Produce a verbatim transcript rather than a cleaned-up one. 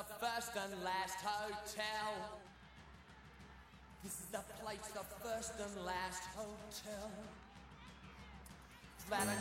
the first and last hotel. This is the place, the first and last hotel. Flat